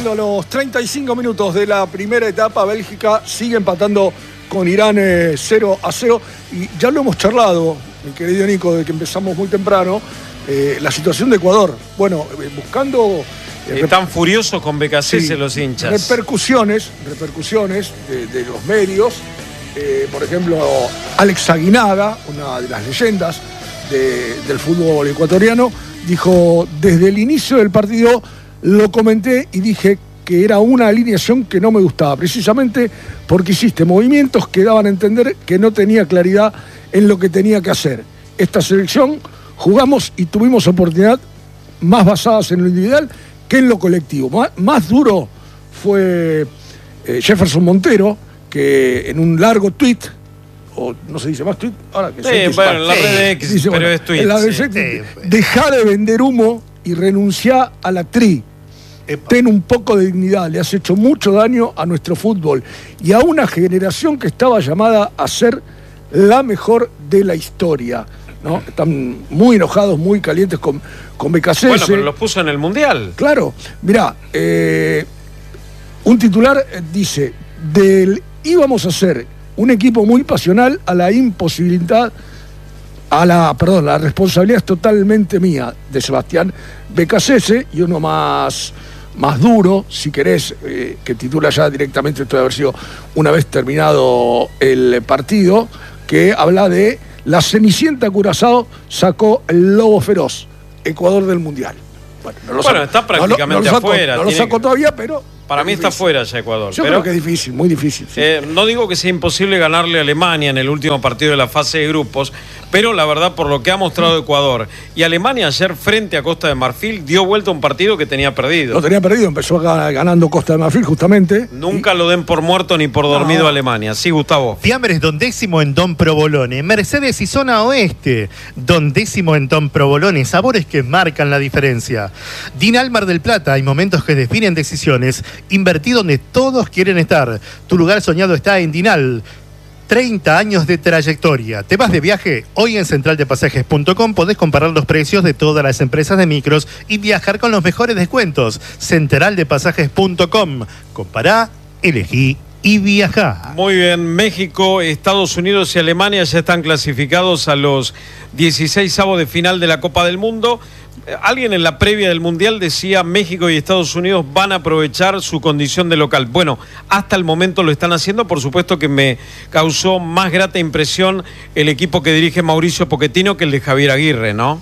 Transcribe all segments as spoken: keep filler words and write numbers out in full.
llegando a los treinta y cinco minutos de la primera etapa. Bélgica sigue empatando con Irán eh, cero a cero. Y ya lo hemos charlado, mi querido Nico, de que empezamos muy temprano. Eh, la situación de Ecuador. Bueno, eh, buscando... Eh, Están furiosos con B K C S sí, los hinchas. Repercusiones, repercusiones de, de los medios. Eh, por ejemplo, Alex Aguinaga, una de las leyendas de, del fútbol ecuatoriano, dijo: desde el inicio del partido lo comenté y dije que era una alineación que no me gustaba, precisamente porque hiciste movimientos que daban a entender que no tenía claridad en lo que tenía que hacer. Esta selección jugamos y tuvimos oportunidad más basadas en lo individual que en lo colectivo. Más, más duro fue eh, Jefferson Montero, que en un largo tuit, o no se dice más tuit, ahora que sí, bueno, en la red de X, dice, pero bueno, es tuit. Sí. Dejá de vender humo y renunciá a la tri. Epa. Ten un poco de dignidad, le has hecho mucho daño a nuestro fútbol y a una generación que estaba llamada a ser la mejor de la historia, ¿no? Están muy enojados, muy calientes con, con B K C S. Bueno, pero los puso en el Mundial. Claro, mirá, eh, un titular dice, del íbamos a ser un equipo muy pasional a la imposibilidad, a la, perdón, la responsabilidad es totalmente mía, de Sebastián B K C S, y uno más... más duro, si querés, eh, que titula ya directamente, esto de haber sido una vez terminado el partido, que habla de la Cenicienta Curazao sacó el lobo feroz, Ecuador del Mundial. Bueno, no lo bueno saco, está prácticamente no, no, no lo afuera. Saco, no lo saco que... todavía, pero... Para mí está fuera ya Ecuador. Yo pero, creo que es difícil, muy difícil. Sí. Eh, no digo que sea imposible ganarle a Alemania en el último partido de la fase de grupos, pero la verdad, por lo que ha mostrado Ecuador y Alemania ayer frente a Costa de Marfil, dio vuelta a un partido que tenía perdido. Lo tenía perdido, empezó ganando Costa de Marfil justamente. Nunca y... lo den por muerto ni por dormido no. Alemania. Sí, Gustavo. Fiambres Don Décimo en Don Provolone. Mercedes y Zona Oeste. Don Décimo en Don Provolone. Sabores que marcan la diferencia. Dinal Mar del Plata. Hay momentos que definen decisiones. Invertí donde todos quieren estar. Tu lugar soñado está en Dinal. treinta años de trayectoria. ¿Te vas de viaje? Hoy en central de pasajes punto com podés comparar los precios de todas las empresas de micros y viajar con los mejores descuentos. central de pasajes punto com. Compará, elegí y viajá. Muy bien, México, Estados Unidos y Alemania ya están clasificados a los dieciseisavos de final de la Copa del Mundo. Alguien en la previa del Mundial decía México y Estados Unidos van a aprovechar su condición de local. Bueno, hasta el momento lo están haciendo. Por supuesto que me causó más grata impresión el equipo que dirige Mauricio Pochettino que el de Javier Aguirre, ¿no?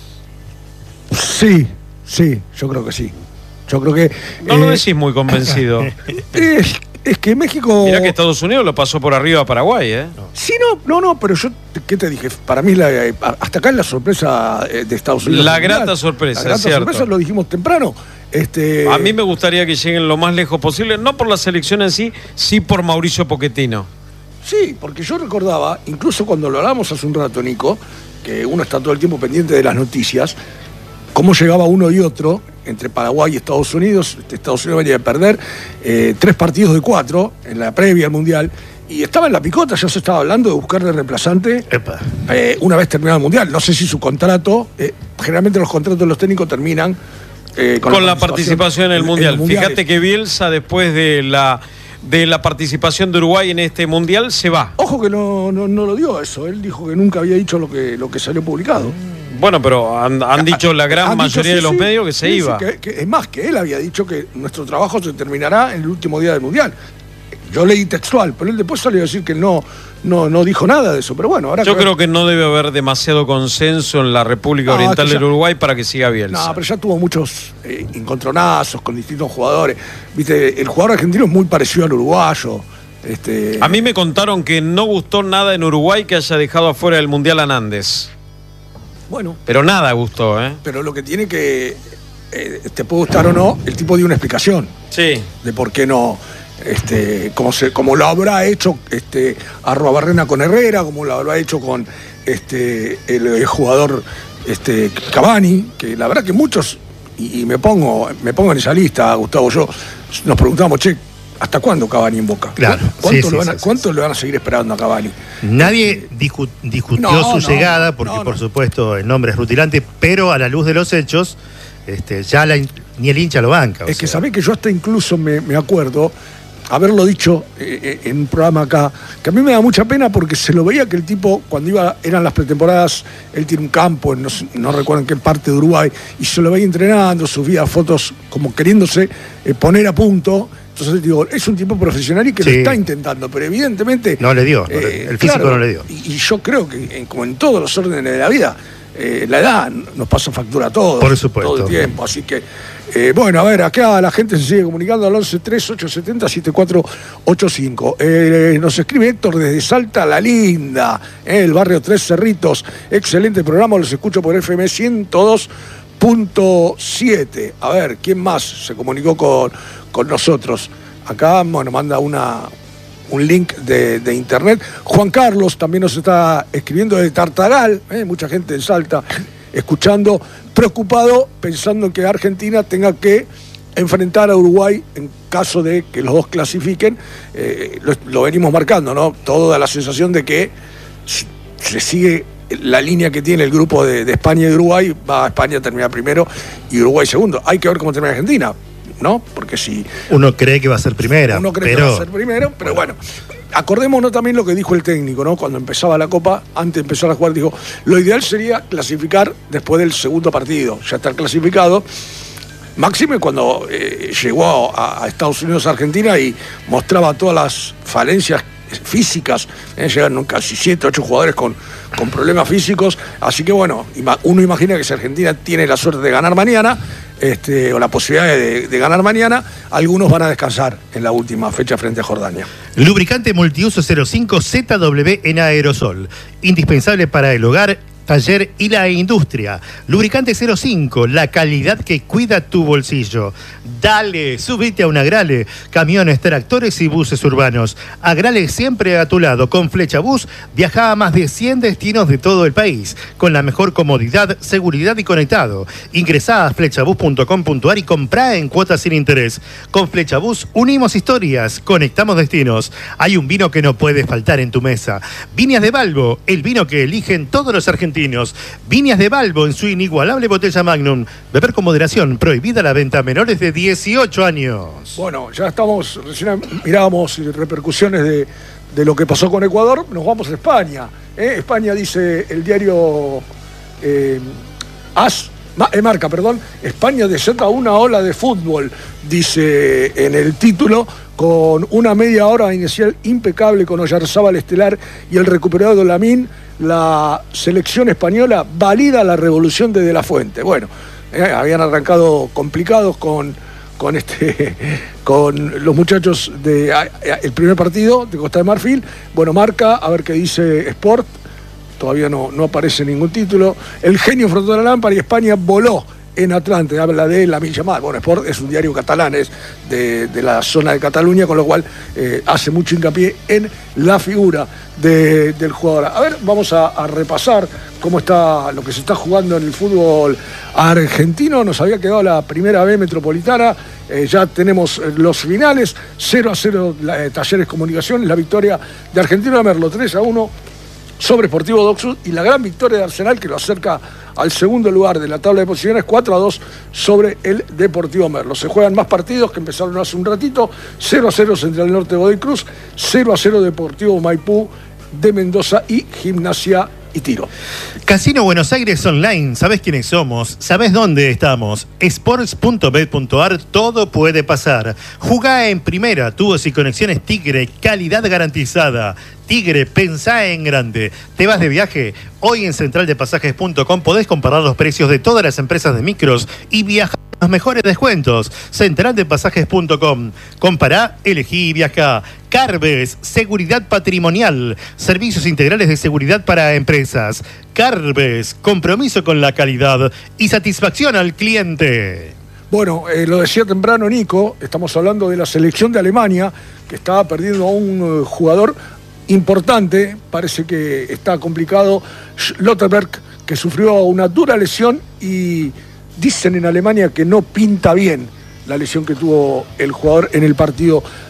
Sí, sí, yo creo que sí. Yo creo que... No eh, lo decís muy convencido. Es, es que México... Mirá que Estados Unidos lo pasó por arriba a Paraguay, ¿eh? Sí, no, no, no, pero yo, ¿qué te dije? Para mí, la, hasta acá es la sorpresa de Estados Unidos. La grata sorpresa, La grata cierto. sorpresa, lo dijimos temprano. Este... A mí me gustaría que lleguen lo más lejos posible, no por la selección en sí, sí por Mauricio Pochettino. Sí, porque yo recordaba, incluso cuando lo hablábamos hace un rato, Nico, que uno está todo el tiempo pendiente de las noticias, cómo llegaba uno y otro entre Paraguay y Estados Unidos. Estados Unidos venía a perder eh, tres partidos de cuatro en la previa al Mundial y estaba en la picota, ya se estaba hablando de buscarle reemplazante eh, una vez terminado el Mundial. No sé si su contrato, eh, generalmente los contratos de los técnicos terminan eh, con, con la, la participación, participación en el Mundial. En el mundial. Fíjate que Bielsa, después de la... de la participación de Uruguay en este Mundial, se va. Ojo que no, no, no lo dio eso, él dijo que nunca había dicho lo que, lo que salió publicado. Bueno, pero han, han dicho la gran han mayoría dicho, sí, de los sí, medios que se sí, iba. Sí, que, que, es más, que él había dicho que nuestro trabajo se terminará en el último día del Mundial. Yo leí textual, pero él después salió a decir que no, no, no dijo nada de eso. Pero bueno, ahora yo creo que no debe haber demasiado consenso en la República no, Oriental ya, del Uruguay para que siga Bielsa. No, pero ya tuvo muchos eh, encontronazos con distintos jugadores. Viste, el jugador argentino es muy parecido al uruguayo. Este... A mí me contaron que no gustó nada en Uruguay que haya dejado afuera del Mundial a Nández. Bueno. Pero nada gustó, ¿eh? Pero lo que tiene que... Eh, te puede gustar o no, el tipo dio una explicación. Sí. De por qué no... Este, como, se, como lo habrá hecho este, Arruabarrena con Herrera, como lo habrá hecho con este, el, el jugador este, Cavani, que la verdad que muchos, y, y me pongo me pongo en esa lista, Gustavo, yo, nos preguntamos, che, ¿hasta cuándo Cavani en Boca? Claro. ¿Cuánto, sí, lo, sí, van a, sí, ¿cuánto sí. le van a seguir esperando a Cavani? Nadie discu discutió no, su no, llegada, porque no, no. por supuesto el nombre es rutilante, pero a la luz de los hechos, este, ya la, ni el hincha lo banca. Es que sabés que yo hasta incluso me, me acuerdo haberlo dicho eh, en un programa acá, que a mí me da mucha pena porque se lo veía que el tipo, cuando iba, eran las pretemporadas, él tiene un campo, no, no recuerdo en qué parte de Uruguay, y se lo veía entrenando, subía fotos como queriéndose eh, poner a punto. Entonces digo, es un tipo profesional y que sí. lo está intentando, pero evidentemente... No le dio, no le, el físico claro, no le dio. Y, y yo creo que, como en todos los órdenes de la vida, eh, la edad nos pasa factura a todos. Por supuesto. Todo el tiempo, así que... Eh, bueno, a ver, acá la gente se sigue comunicando al once tres ocho siete cero siete cuatro ocho cinco. Eh, nos escribe Héctor desde Salta La Linda, eh, el barrio Tres Cerritos. Excelente programa, los escucho por F M ciento dos punto siete. A ver, ¿quién más se comunicó con, con nosotros? Acá, bueno, manda una, un link de, de internet. Juan Carlos también nos está escribiendo de Tartagal, eh, mucha gente en Salta escuchando, preocupado, pensando que Argentina tenga que enfrentar a Uruguay en caso de que los dos clasifiquen. Eh, lo, lo venimos marcando, ¿no? Todo da la sensación de que si se sigue la línea que tiene el grupo de, de España y Uruguay, va a España a terminar primero y Uruguay segundo. Hay que ver cómo termina Argentina, ¿no? Porque si... Uno cree que va a ser primera. Uno cree pero... que va a ser primero, pero bueno. Acordémonos también lo que dijo el técnico, ¿no? Cuando empezaba la Copa, antes de empezar a jugar, dijo, lo ideal sería clasificar después del segundo partido, ya estar clasificado. Máxime cuando eh, llegó a, a Estados Unidos, Argentina, y mostraba todas las falencias físicas, eh, llegan casi siete, ocho jugadores con, con problemas físicos, así que bueno, uno imagina que si Argentina tiene la suerte de ganar mañana, este, o la posibilidad de, de ganar mañana, algunos van a descansar en la última fecha frente a Jordania. Lubricante multiuso cero cinco Z W en aerosol, indispensable para el hogar, taller y la industria. Lubricante cero cinco, la calidad que cuida tu bolsillo. Dale, subite a un Agrale. Camiones, tractores y buses urbanos. Agrale siempre a tu lado. Con Flecha Bus viaja a más de cien destinos de todo el país, con la mejor comodidad, seguridad y conectado. Ingresá a flechabus punto com punto ar y comprá en cuotas sin interés. Con Flecha Bus unimos historias, conectamos destinos. Hay un vino que no puede faltar en tu mesa. Viñas de Balbo, el vino que eligen todos los argentinos. Viñas de Balbo en su inigualable botella Magnum. Beber con moderación. Prohibida la venta a menores de dieciocho años. Bueno, ya estamos, recién mirábamos repercusiones de, de lo que pasó con Ecuador. Nos vamos a España. ¿eh? España, dice el diario eh, As, eh, Marca, perdón. España desata una ola de fútbol, dice en el título, con una media hora inicial impecable con Oyarzábal estelar y el recuperado Lamín. La selección española valida la revolución de De La Fuente. Bueno, eh, habían arrancado complicados con, con, este, con los muchachos del de, primer partido de Costa de Marfil. Bueno, Marca, a ver qué dice Sport. Todavía no, no aparece ningún título. El genio frotó la lámpara y España voló en Atlante. Habla de Lamine Yamal. Bueno, Sport es un diario catalán, es de, de la zona de Cataluña, con lo cual eh, hace mucho hincapié en la figura de, del jugador. A ver, vamos a, a repasar cómo está lo que se está jugando en el fútbol argentino. Nos había quedado la primera B metropolitana. Eh, ya tenemos los finales. cero a cero eh, Talleres Comunicaciones. La victoria de Argentino de Merlo, tres a uno sobre Sportivo Dock Sud, y la gran victoria de Arsenal, que lo acerca al segundo lugar de la tabla de posiciones, cuatro a dos sobre el Deportivo Merlo. Se juegan más partidos que empezaron hace un ratito. cero a cero Central Norte Godoy Cruz, cero a cero Deportivo Maipú de Mendoza y Gimnasia y Tiro. Casino Buenos Aires Online, ¿sabés quiénes somos? ¿Sabés dónde estamos? sports punto bet punto ar, todo puede pasar. Jugá en primera, tubos y conexiones Tigre, calidad garantizada. Tigre, pensá en grande. ¿Te vas de viaje? Hoy en central de pasajes punto com podés comparar los precios de todas las empresas de micros y viajar a los mejores descuentos. central de pasajes punto com. Compará, elegí y viajá. Carves, seguridad patrimonial. Servicios integrales de seguridad para empresas. Carves, compromiso con la calidad y satisfacción al cliente. Bueno, eh, lo decía temprano Nico, estamos hablando de la selección de Alemania, que estaba perdiendo a un uh, jugador importante, parece que está complicado, Schlotterberg, que sufrió una dura lesión, y dicen en Alemania que no pinta bien la lesión que tuvo el jugador en el partido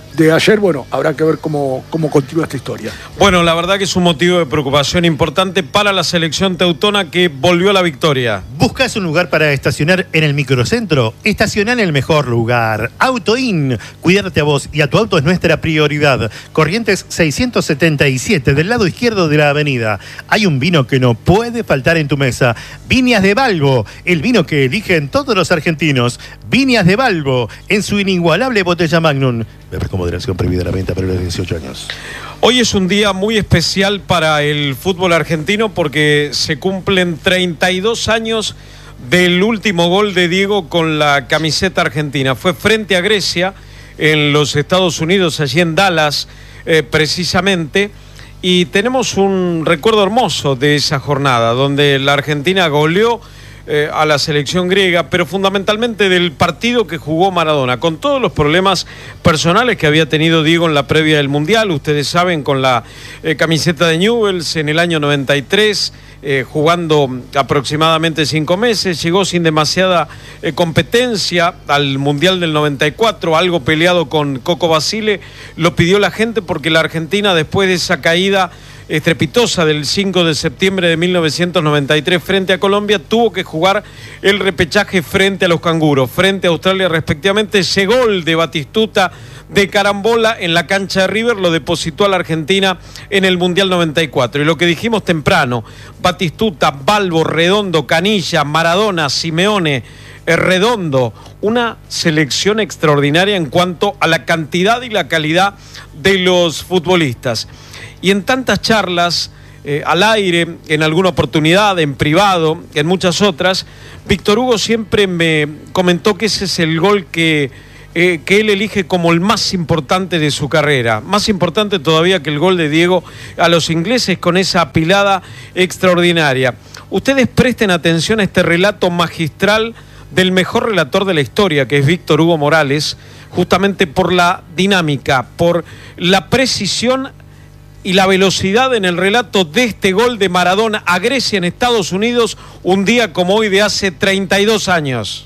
de ayer, bueno, habrá que ver cómo, cómo continúa esta historia. Bueno, la verdad que es un motivo de preocupación importante para la selección teutona que volvió a la victoria. ¿Buscas un lugar para estacionar en el microcentro? Estaciona en el mejor lugar. AutoIn. Cuidarte a vos y a tu auto es nuestra prioridad. Corrientes seiscientos setenta y siete, del lado izquierdo de la avenida. Hay un vino que no puede faltar en tu mesa. Viñas de Balbo, el vino que eligen todos los argentinos. Viñas de Balbo, en su inigualable botella Magnum. Beber con moderación, prohibida la venta para los dieciocho años. Hoy es un día muy especial para el fútbol argentino porque se cumplen treinta y dos años del último gol de Diego con la camiseta argentina. Fue frente a Grecia en los Estados Unidos, allí en Dallas, eh, precisamente. Y tenemos un recuerdo hermoso de esa jornada, donde la Argentina goleó eh, a la selección griega, pero fundamentalmente del partido que jugó Maradona, con todos los problemas personales que había tenido Diego en la previa del Mundial. Ustedes saben, con la eh, camiseta de Newell's en el año noventa y tres, eh, jugando aproximadamente cinco meses, llegó sin demasiada eh, competencia al Mundial del noventa y cuatro, algo peleado con Coco Basile. Lo pidió la gente porque la Argentina, después de esa caída estrepitosa del cinco de septiembre de mil novecientos noventa y tres frente a Colombia, tuvo que jugar el repechaje frente a los canguros, frente a Australia respectivamente. Ese gol de Batistuta de carambola en la cancha de River lo depositó a la Argentina en el Mundial noventa y cuatro. Y lo que dijimos temprano, Batistuta, Balbo, Redondo, Canilla, Maradona, Simeone, Redondo, una selección extraordinaria en cuanto a la cantidad y la calidad de los futbolistas. Y en tantas charlas, eh, al aire, en alguna oportunidad, en privado, en muchas otras, Víctor Hugo siempre me comentó que ese es el gol que, eh, que él elige como el más importante de su carrera. Más importante todavía que el gol de Diego a los ingleses con esa apilada extraordinaria. Ustedes presten atención a este relato magistral del mejor relator de la historia, que es Víctor Hugo Morales, justamente por la dinámica, por la precisión y la velocidad en el relato de este gol de Maradona a Grecia en Estados Unidos, un día como hoy de hace treinta y dos años.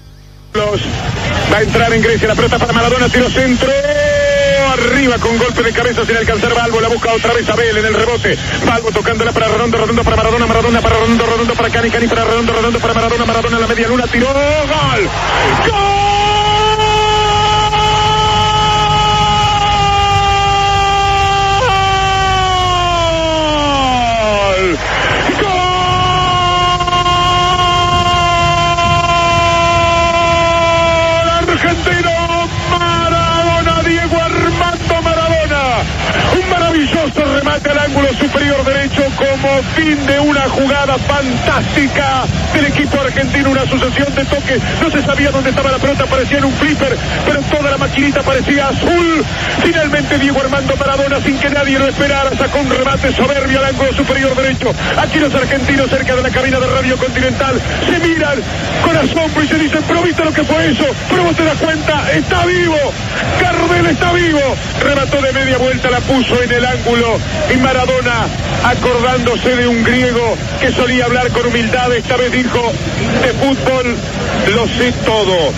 Va a entrar en Grecia, la pelota para Maradona, tiro centro, arriba con golpe de cabeza sin alcanzar Balbo, la busca otra vez Abel en el rebote, Balbo tocándola para Redondo, Redondo para Maradona, Maradona para Redondo, Redondo para Cani, Cani para Redondo, Redondo para Maradona, Maradona en la media luna, tiró, gol, gol. Remate al ángulo superior derecho como fin de una jugada fantástica del equipo argentino, una sucesión de toques, no se sabía dónde estaba la pelota, parecía en un flipper, pero toda la maquinita parecía azul. Finalmente Diego Armando Maradona, sin que nadie lo esperara, sacó un remate soberbio al ángulo superior derecho. Aquí los argentinos cerca de la cabina de Radio Continental se miran con asombro y se dicen, pero ¿viste lo que fue eso? Pero vos te das cuenta, está vivo, Gardel está vivo. Remató de media vuelta, la puso en el ángulo y Maradona, acordándose de un griego que solía hablar con humildad, esta vez dijo, de fútbol lo sé todo.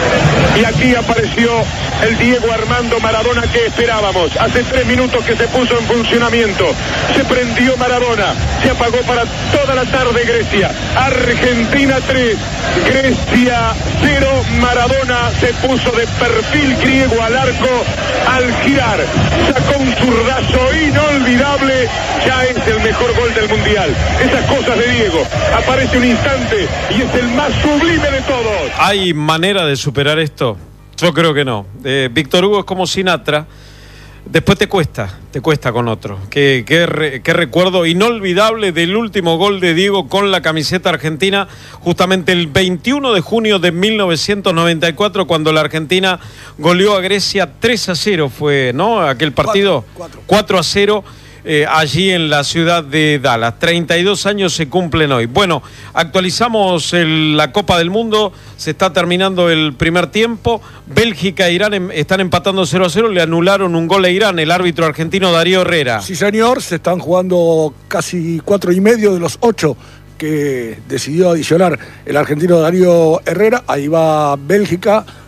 Y aquí apareció el Diego Armando Maradona que esperábamos. Hace tres minutos que se puso en funcionamiento. Se prendió Maradona. Se apagó para toda la tarde Grecia. Argentina tres, Grecia cero. Maradona se puso de perfil griego al arco al girar. Sacó un zurdazo inolvidable. Ya es el mejor gol del Mundial. Esas cosas de Diego. Aparece un instante y es el más sublime de todos. ¿Hay manera de superar esto? Yo creo que no. Eh, Víctor Hugo es como Sinatra. Después te cuesta, te cuesta con otro. Qué, qué, re, qué recuerdo inolvidable del último gol de Diego con la camiseta argentina, justamente el veintiuno de junio de mil novecientos noventa y cuatro, cuando la Argentina goleó a Grecia tres a cero, fue, ¿no? Aquel partido, cuatro a cero. Eh, allí en la ciudad de Dallas. treinta y dos años se cumplen hoy. Bueno, actualizamos el, la Copa del Mundo, se está terminando el primer tiempo. Bélgica e Irán em, están empatando cero a cero, le anularon un gol a Irán, el árbitro argentino Darío Herrera. Sí, señor, se están jugando casi cuatro y medio de los ocho que decidió adicionar el argentino Darío Herrera. Ahí va Bélgica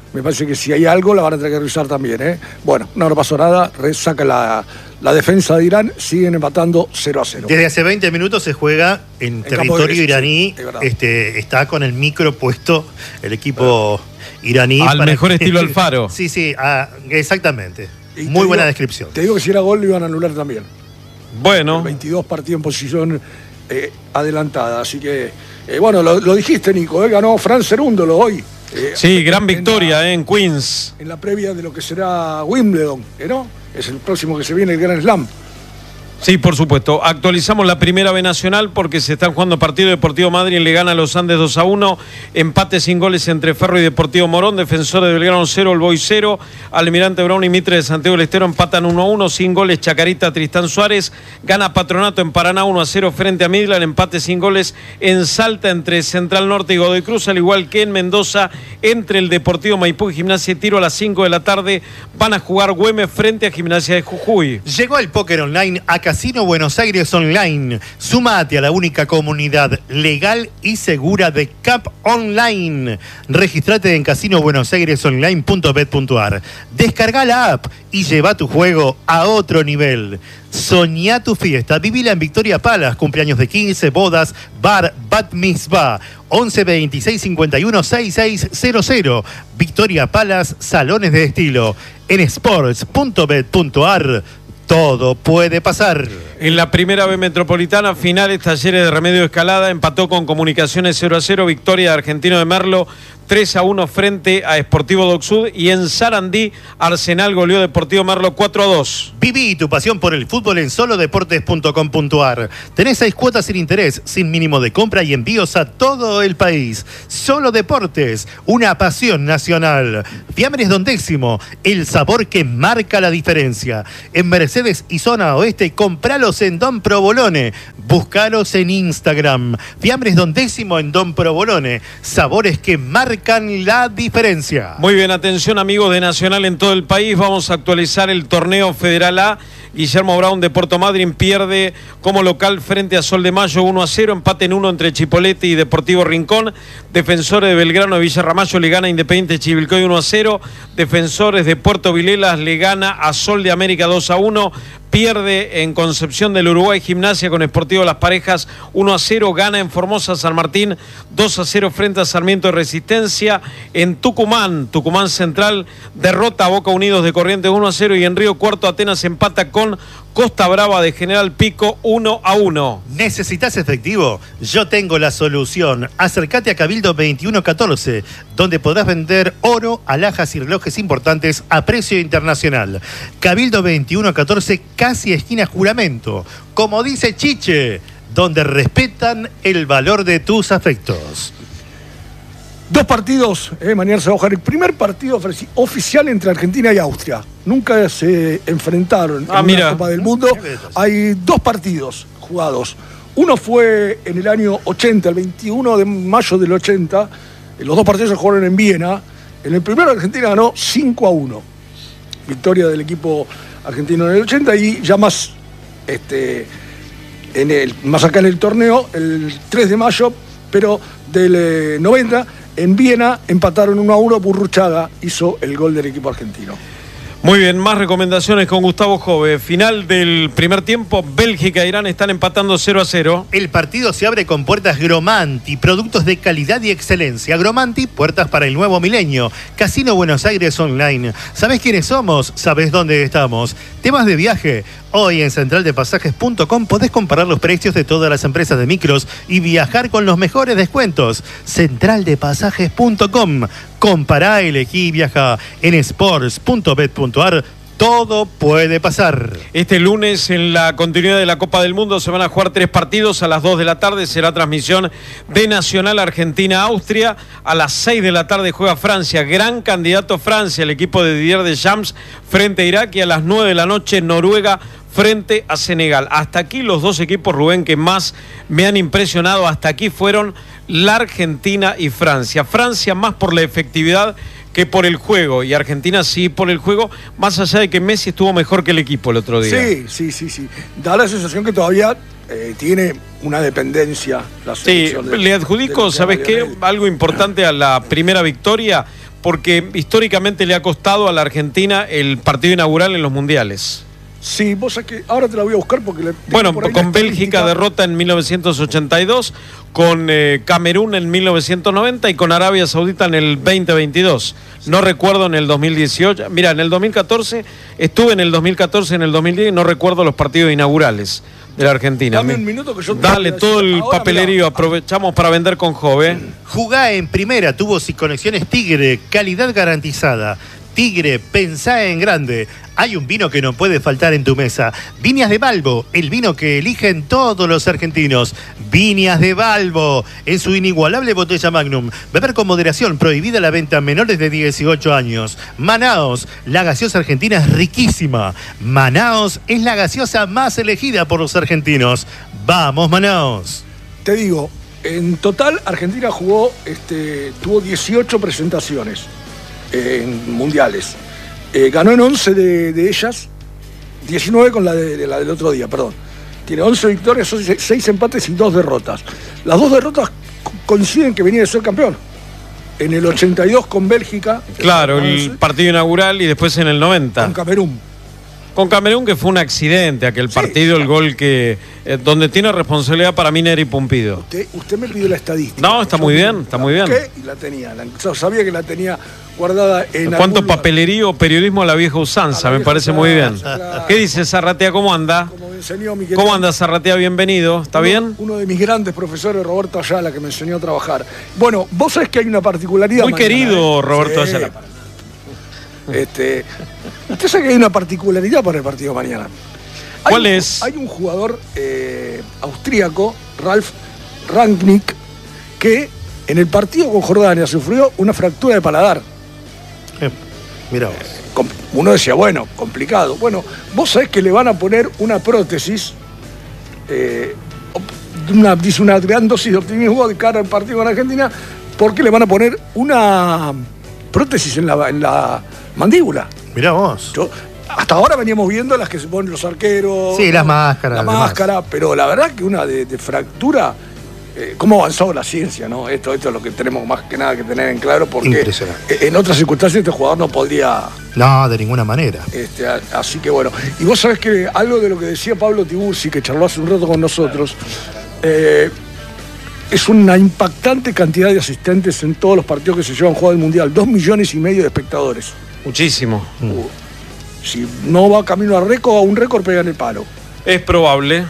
Me parece que si hay algo la van a tener que revisar también, ¿eh? Bueno, no, no pasó nada, saca la, la defensa de Irán, siguen empatando cero a cero. Desde hace veinte minutos se juega en, en territorio iraní, sí, este, está con el micro puesto el equipo pero, iraní. Al mejor que, estilo Alfaro. Sí, sí, ah, exactamente. Y Muy buena digo, descripción. Te digo que si era gol lo iban a anular también. Bueno. veintidós partidos en posición eh, adelantada, así que, eh, bueno, lo, lo dijiste, Nico, eh, ganó Fran Cerúndolo hoy. Eh, sí, gran victoria en, la, eh, en Queens. En la previa de lo que será Wimbledon, ¿eh, ¿no? Es el próximo que se viene, el Grand Slam. Sí, por supuesto. Actualizamos la primera B nacional porque se están jugando partido. Deportivo Madryn le gana a los Andes dos a uno. Empate sin goles entre Ferro y Deportivo Morón. Defensores de Belgrano cero, El Boy cero. Almirante Brown y Mitre de Santiago del Estero empatan uno a uno. Sin goles Chacarita, Tristán Suárez. Gana Patronato en Paraná uno a cero frente a Midland. Empate sin goles en Salta entre Central Norte y Godoy Cruz. Al igual que en Mendoza entre el Deportivo Maipú y Gimnasia de Tiro a las cinco de la tarde. Van a jugar Güemes frente a Gimnasia de Jujuy. Llegó el póker online a Casino Buenos Aires Online. Súmate a la única comunidad legal y segura de C A P Online. Regístrate en casino buenos aires online punto bet punto ar. Descarga la app y lleva tu juego a otro nivel. Soñá tu fiesta, vivila en Victoria Palace, cumpleaños de quince, bodas, bar, bat mitzvah, once veintiséis cincuenta y uno sesenta y seis cero cero. Victoria Palace, salones de estilo. En sports punto bet punto ar. Todo puede pasar. En la primera B metropolitana, finales Talleres de Remedio Escalada, empató con Comunicaciones cero a cero, victoria de Argentino de Merlo tres a uno frente a Sportivo Dock Sud, y en Sarandí, Arsenal goleó Deportivo Merlo cuatro a dos. Viví tu pasión por el fútbol en solo deportes punto com punto ar. Tenés seis cuotas sin interés, sin mínimo de compra y envíos a todo el país. Solo Deportes, una pasión nacional. Fiambres Don Décimo, el sabor que marca la diferencia. En Mercedes y zona oeste, compralos en Don Provolone. Búscalos en Instagram. Fiambres Don Décimo en Don Provolone. Sabores que marcan la diferencia. Muy bien, atención amigos de Nacional en todo el país. Vamos a actualizar el torneo Federal A. Guillermo Brown de Puerto Madryn pierde como local frente a Sol de Mayo uno a cero. Empate en uno entre Chipolete y Deportivo Rincón. Defensores de Belgrano de Villarramayo le gana a Independiente Chivilcoy uno a cero. Defensores de Puerto Vilelas le gana a Sol de América dos a uno. Pierde en Concepción del Uruguay Gimnasia con Sportivo Las Parejas uno a cero. Gana en Formosa San Martín dos a cero frente a Sarmiento de Resistencia. En Tucumán, Tucumán Central derrota a Boca Unidos de Corrientes uno a cero. Y en Río Cuarto Atenas empata con Costa Brava de General Pico uno a uno. ¿Necesitas efectivo? Yo tengo la solución. Acércate a Cabildo veintiuno catorce, donde podrás vender oro, alhajas y relojes importantes a precio internacional. Cabildo veintiuno catorce, casi esquina Juramento. Como dice Chiche, donde respetan el valor de tus afectos. Dos partidos, eh, mañana se va a jugar el primer partido oficial entre Argentina y Austria. Nunca se enfrentaron ah, en mira. la Copa del Mundo. Hay dos partidos jugados. Uno fue en el año ochenta, el veintiuno de mayo del ochenta. Los dos partidos se jugaron en Viena. En el primero Argentina ganó cinco a uno. Victoria del equipo argentino en el ochenta, y ya más, este, en el, más acá en el torneo, el tres de mayo, pero del eh, noventa, en Viena empataron uno a uno. Burruchaga hizo el gol del equipo argentino. Muy bien, más recomendaciones con Gustavo Jove. Final del primer tiempo, Bélgica e Irán están empatando cero a cero. El partido se abre con puertas Gromanti, productos de calidad y excelencia. Gromanti, puertas para el nuevo milenio. Casino Buenos Aires Online. ¿Sabés quiénes somos? ¿Sabés dónde estamos? Temas de viaje. Hoy en central de pasajes punto com podés comparar los precios de todas las empresas de micros y viajar con los mejores descuentos. central de pasajes punto com. Compará, elegí y viaja. En sports punto bet punto ar. Todo puede pasar. Este lunes, en la continuidad de la Copa del Mundo, se van a jugar tres partidos. A las dos de la tarde será transmisión de Nacional Argentina-Austria. A las seis de la tarde juega Francia. Gran candidato Francia, el equipo de Didier Deschamps frente a Irak. Y a las nueve de la noche, Noruega frente a Senegal. Hasta aquí los dos equipos, Rubén, que más me han impresionado. Hasta aquí fueron la Argentina y Francia. Francia más por la efectividad que por el juego, y Argentina sí por el juego, más allá de que Messi estuvo mejor que el equipo el otro día. Sí, sí, sí, sí. Da la sensación que todavía eh, tiene una dependencia la Sí, selección de, le adjudico, ¿sabes qué? Algo importante a la primera victoria, porque históricamente le ha costado a la Argentina el partido inaugural en los mundiales. Sí, vos sabés que ahora te la voy a buscar porque... Le bueno, con Bélgica derrota en mil novecientos ochenta y dos, con eh, Camerún en mil novecientos noventa y con Arabia Saudita en el veinte veintidós. No recuerdo en el dos mil dieciocho. Mira, en el dos mil catorce, estuve en el dos mil catorce, en el dos mil diez y no recuerdo los partidos inaugurales de la Argentina. Dame un minuto que yo te Dale, todo el ahora, papelerío, mirá. aprovechamos para vender con Jove. Jugá en primera, tubos y conexiones Tigre, calidad garantizada. Tigre, pensá en grande. Hay un vino que no puede faltar en tu mesa. Viñas de Balbo, el vino que eligen todos los argentinos. Viñas de Balbo, en su inigualable botella Magnum. Beber con moderación, prohibida la venta a menores de dieciocho años. Manaos, la gaseosa argentina es riquísima. Manaos es la gaseosa más elegida por los argentinos. Vamos, Manaos. Te digo, en total Argentina jugó, este, tuvo dieciocho presentaciones eh, en mundiales. Eh, ganó en once de, de ellas, diecinueve con la, de, de la del otro día, perdón. Tiene once victorias, seis empates y dos derrotas. Las dos derrotas coinciden que venía de ser campeón. En el ochenta y dos con Bélgica. Claro, el partido inaugural y después en el noventa. Con Camerún. Con Camerún, que fue un accidente, aquel Sí, partido, claro. el gol que eh, donde tiene responsabilidad para mí Neri Pumpido. Usted, usted me pidió la estadística. No, está Yo muy la- bien, está la muy bien. busqué y la tenía. La, yo sabía que la tenía guardada en ¿Cuánto algún lugar. papelerío, periodismo a la vieja usanza? A la Me vieja parece muy bien. usanza, claro. ¿Qué dice Zarratea? ¿Cómo anda? Como me enseñó mi querido- ¿Cómo anda Zarratea? Bienvenido. ¿Está uno- bien? Uno de mis grandes profesores, Roberto Ayala, que me enseñó a trabajar. Bueno, vos sabés que hay una particularidad. Muy mañana, querido ¿eh? Roberto Sí. Ayala. Este, usted sabe que hay una particularidad para el partido mañana. Hay ¿Cuál un- es? Hay un jugador eh, austríaco, Ralf Rangnick, que en el partido con Jordania sufrió una fractura de paladar. Eh, mirá vos. Com- Uno decía, bueno, complicado. Bueno, vos sabés que le van a poner una prótesis, eh, op- una, dice una gran dosis de optimismo de cara al partido con Argentina, porque le van a poner una prótesis en la, en la mandíbula. Mirá vos. Yo- hasta ahora veníamos viendo las que se ponen los arqueros. Sí, las máscaras, La demás. máscara, pero la verdad que una de, de fractura, eh, cómo avanzó la ciencia, ¿no? Esto, esto es lo que tenemos más que nada que tener en claro, porque Impresionante. en otras circunstancias este jugador no podría. No, de ninguna manera. Este, a- así que bueno. Y vos sabés que algo de lo que decía Pablo Tiburci, que charló hace un rato con nosotros, eh, es una impactante cantidad de asistentes en todos los partidos que se llevan jugado el Mundial. Dos millones y medio de espectadores. Muchísimo. Uh, si no va camino a récord, a un récord pegan el palo. Es probable.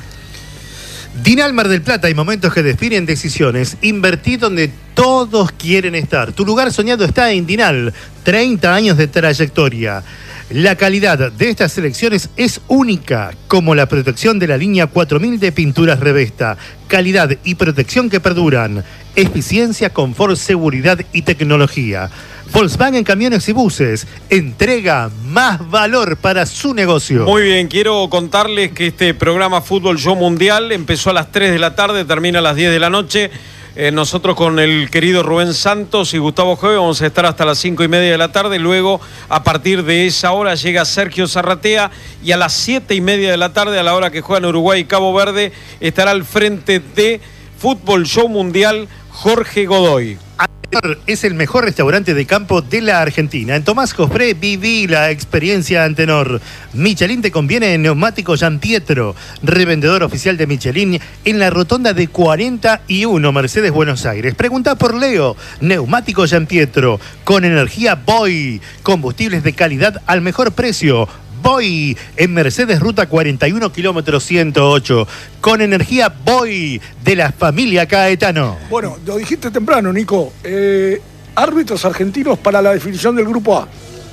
Dinal Mar del Plata, hay momentos que definen decisiones. Invertí donde todos quieren estar. Tu lugar soñado está en Dinal. treinta años de trayectoria. La calidad de estas selecciones es única, como la protección de la línea cuatro mil de pinturas Revesta. Calidad y protección que perduran. Eficiencia, confort, seguridad y tecnología. Volkswagen Camiones y Buses entrega más valor para su negocio. Muy bien, quiero contarles que este programa Fútbol Show Mundial empezó a las tres de la tarde, termina a las diez de la noche. Eh, nosotros con el querido Rubén Santos y Gustavo Jove vamos a estar hasta las cinco y media de la tarde. Luego, a partir de esa hora, llega Sergio Zarratea y a las siete y media de la tarde, a la hora que juegan Uruguay y Cabo Verde, estará al frente de Fútbol Show Mundial Jorge Godoy. Es el mejor restaurante de campo de la Argentina. En Tomás Cospré viví la experiencia Antenor. Michelin te conviene en neumático Gianpietro, revendedor oficial de Michelin en la rotonda de cuarenta y uno Mercedes Buenos Aires. Pregunta por Leo. Neumático Gianpietro con energía Boy, combustibles de calidad al mejor precio. Boy en Mercedes Ruta cuarenta y uno kilómetros ciento ocho con energía Boy de la familia Caetano. Bueno, lo dijiste temprano, Nico. Eh, árbitros argentinos para la definición del grupo A.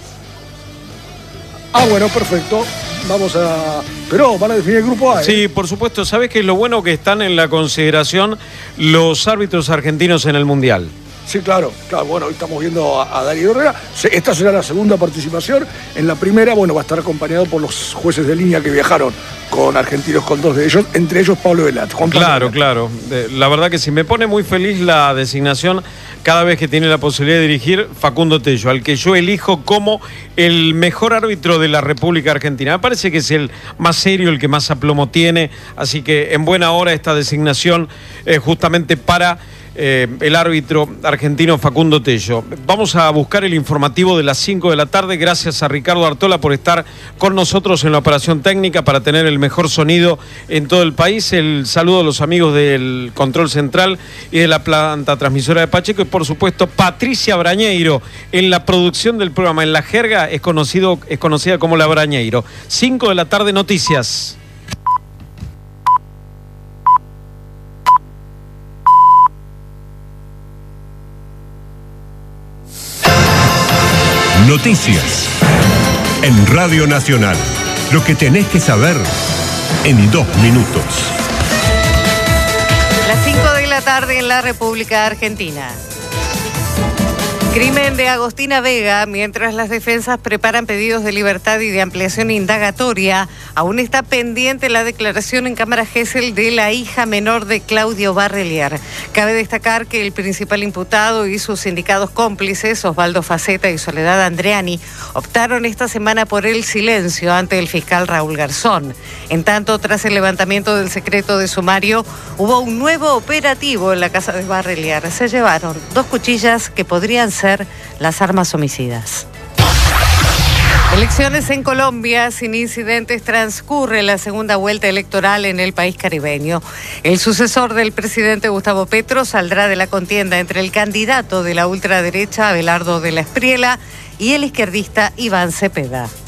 Ah, bueno, perfecto. Vamos a. Pero van a definir el grupo A. ¿eh? Sí, por supuesto. ¿Sabes qué es lo bueno que están en la consideración los árbitros argentinos en el Mundial? Sí, claro, claro. Bueno, hoy estamos viendo a, a Darío Herrera. Se- Esta será la segunda participación. En la primera, bueno, va a estar acompañado por los jueces de línea que viajaron con argentinos, con dos de ellos, entre ellos Pablo Velat. Juan Pablo Claro, Velat. claro. Eh, La verdad que sí, me pone muy feliz la designación cada vez que tiene la posibilidad de dirigir Facundo Tello, al que yo elijo como el mejor árbitro de la República Argentina. Me parece que es el más serio, el que más aplomo tiene, así que en buena hora esta designación eh, justamente para eh, el árbitro argentino Facundo Tello. Vamos a buscar el informativo de las cinco de la tarde. Gracias a Ricardo Artola por estar con nosotros en la operación técnica para tener el mejor sonido en todo el país. El saludo a los amigos del Control Central y de la planta transmisora de Pacheco, y por supuesto Patricia Brañeiro en la producción del programa. En la jerga es, conocido, es conocida como la Brañeiro. cinco de la tarde, noticias. Noticias en Radio Nacional. Lo que tenés que saber en dos minutos. Las cinco de la tarde en la República Argentina. Crimen de Agostina Vega. Mientras las defensas preparan pedidos de libertad y de ampliación indagatoria, aún está pendiente la declaración en Cámara Gesell de la hija menor de Claudio Barrelier. Cabe destacar que el principal imputado y sus sindicados cómplices, Osvaldo Faceta y Soledad Andreani, optaron esta semana por el silencio ante el fiscal Raúl Garzón. En tanto, tras el levantamiento del secreto de sumario, hubo un nuevo operativo en la casa de Barrelier. Se llevaron dos cuchillas que podrían ser las armas homicidas. Elecciones en Colombia. Sin incidentes transcurre la segunda vuelta electoral en el país caribeño. El sucesor del presidente Gustavo Petro saldrá de la contienda entre el candidato de la ultraderecha Abelardo de la Espriella y el izquierdista Iván Cepeda.